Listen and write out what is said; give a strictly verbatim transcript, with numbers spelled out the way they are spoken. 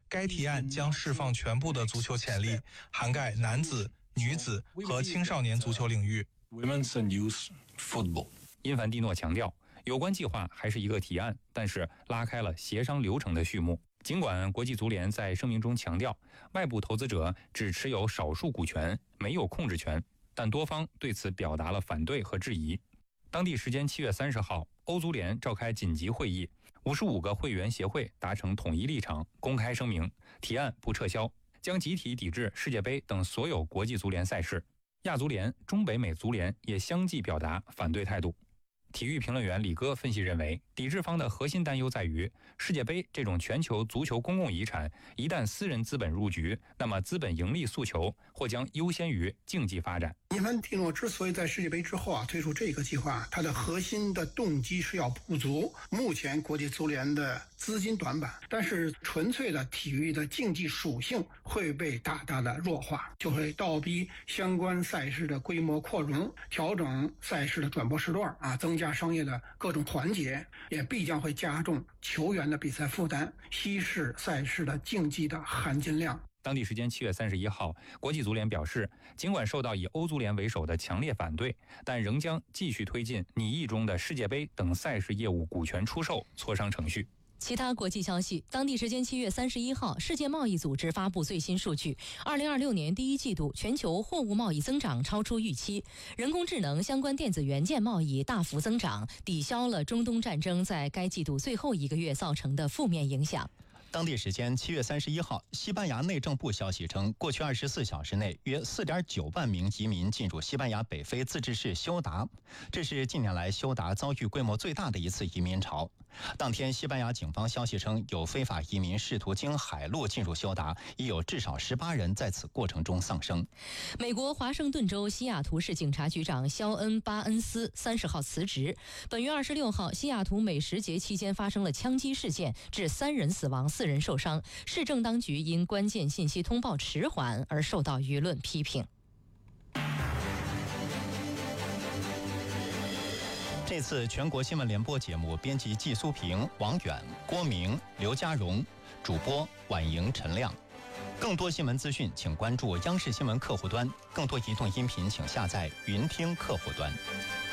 该提案将释放全部的足球潜力，涵盖男子、女子和青少年足球领域。 因凡蒂诺强调，有关计划还是一个提案，但是拉开了协商流程的序幕。尽管国际足联在声明中强调，外部投资者只持有少数股权，没有控制权，但多方对此表达了反对和质疑。当地时间七月三十号，欧足联召开紧急会议，五十五个会员协会达成统一立场，公开声明，提案不撤销，将集体抵制世界杯等所有国际足联赛事。亚足联、中北美足联也相继表达反对态度。体育评论员李哥分析认为，抵制方的核心担忧在于，世界杯这种全球足球公共遗产，一旦私人资本入局，那么资本盈利诉求或将优先于竞技发展。 因凡蒂诺之所以在世界杯之后啊推出这个计划，它的核心的动机是要补足目前国际足联的资金短板，但是纯粹的体育的竞技属性会被大大的弱化，就会倒逼相关赛事的规模扩容，调整赛事的转播时段啊，增加商业的各种环节，也必将会加重球员的比赛负担，稀释赛事的竞技的含金量。 当地时间七月三十一号，国际足联表示，尽管受到以欧足联为首的强烈反对，但仍将继续推进拟议中的世界杯等赛事业务股权出售磋商程序。 其他国际消息，当地时间七月三十一号，世界贸易组织发布最新数据，二零二六年第一季度全球货物贸易增长超出预期，人工智能相关电子元件贸易大幅增长，抵消了中东战争在该季度最后一个月造成的负面影响。 当地时间七月三十一号，西班牙内政部消息称，过去二十四小时内，约 四点九万名移民进入西班牙北非自治市休达，这是近年来休达遭遇规模最大的一次移民潮。当天，西班牙警方消息称，有非法移民试图经海路进入休达，已有至少十八人在此过程中丧生。 美国华盛顿州西雅图市警察局长肖恩·巴恩斯三十号辞职。本月二十六号，西雅图美食节期间发生了枪击事件，致三人死亡，四人受伤。市政当局因关键信息通报迟缓而受到舆论批评。 这次全国新闻联播节目编辑季苏平、王远、郭明、刘家荣，主播婉莹、陈亮。更多新闻资讯请关注央视新闻客户端，更多移动音频请下载云听客户端。